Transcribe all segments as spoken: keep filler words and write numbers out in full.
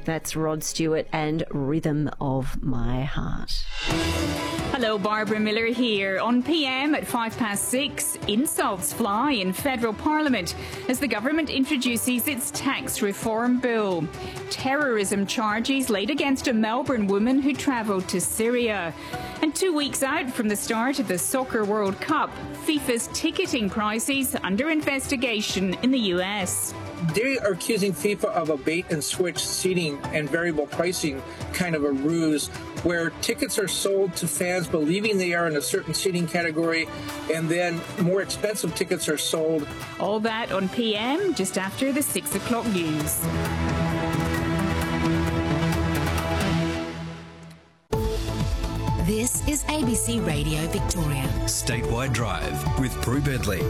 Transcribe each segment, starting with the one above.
That's Rod Stewart and Rhythm of My Heart. Hello, Barbara Miller here. On P M at five past six, insults fly in federal parliament as the government introduces its tax reform bill. Terrorism charges laid against a Melbourne woman who travelled to Syria. And two weeks out from the start of the Soccer World Cup, FIFA's ticketing prices under investigation in the U S. They are accusing FIFA of a bait-and-switch seating and variable pricing kind of a ruse, where tickets are sold to fans believing they are in a certain seating category, and then more expensive tickets are sold. All that on P M just after the six o'clock news. This is A B C Radio Victoria. Statewide Drive with Prue Bedley.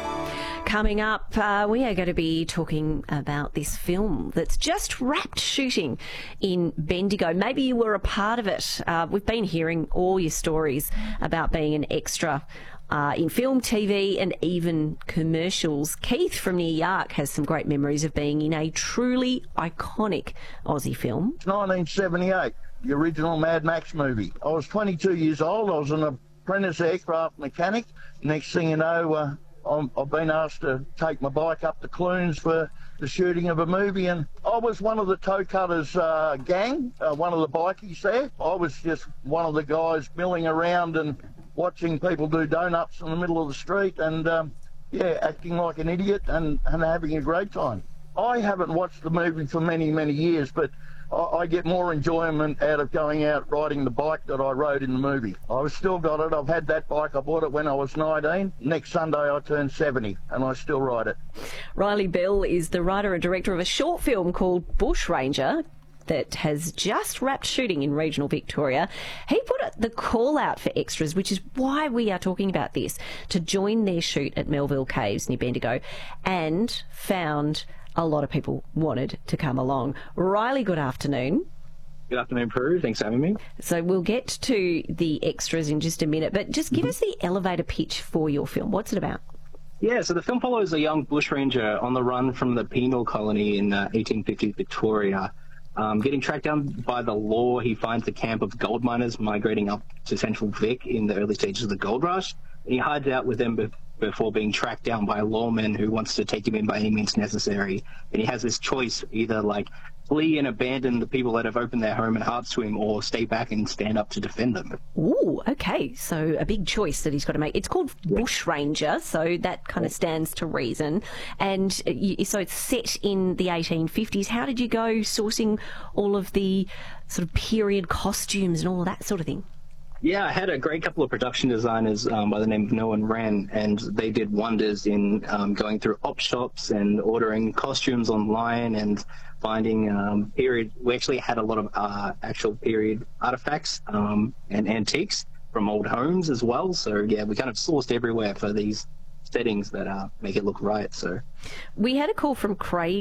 Coming up, uh, we are going to be talking about this film that's just wrapped shooting in Bendigo. Maybe you were a part of it. Uh, we've been hearing all your stories about being an extra uh, in film, T V and even commercials. Keith from Near Yark has some great memories of being in a truly iconic Aussie film. nineteen seventy-eight, the original Mad Max movie. I was twenty-two years old. I was an apprentice aircraft mechanic. Next thing you know, uh, I'm, I've been asked to take my bike up to Clunes for the shooting of a movie, and I was one of the toe cutters uh, gang, uh, one of the bikies there. I was just one of the guys milling around and watching people do donuts in the middle of the street and, um, yeah, acting like an idiot and, and having a great time. I haven't watched the movie for many, many years, but I, I get more enjoyment out of going out riding the bike that I rode in the movie. I've still got it. I've had that bike. I bought it when I was nineteen. Next Sunday I turn seventy, and I still ride it. Riley Bell is the writer and director of a short film called Bush Ranger that has just wrapped shooting in regional Victoria. He put the call out for extras, which is why we are talking about this, to join their shoot at Melville Caves near Bendigo, and found a lot of people wanted to come along. Riley, good afternoon. Good afternoon, Prue. Thanks for having me. So we'll get to the extras in just a minute, but just give mm-hmm. us the elevator pitch for your film. What's it about? Yeah, so the film follows a young bushranger on the run from the penal colony in uh, eighteen fifties Victoria. Um, getting tracked down by the law, he finds a camp of gold miners migrating up to Central Vic in the early stages of the gold rush, and he hides out with them be- before being tracked down by a lawman who wants to take him in by any means necessary. And he has this choice, either like flee and abandon the people that have opened their home and hearts to him, or stay back and stand up to defend them. Ooh, okay, so a big choice that he's got to make. It's called yeah. Bush Ranger, so that kind of stands to reason. And you, so it's set in the eighteen fifties. How did you go sourcing all of the sort of period costumes and all of that sort of thing? Yeah, I had a great couple of production designers um, by the name of Noah and Wren, and they did wonders in um, going through op shops and ordering costumes online and finding um, period. We actually had a lot of uh, actual period artifacts um, and antiques from old homes as well. So yeah, we kind of sourced everywhere for these settings that uh, make it look right. So we had a call from Craig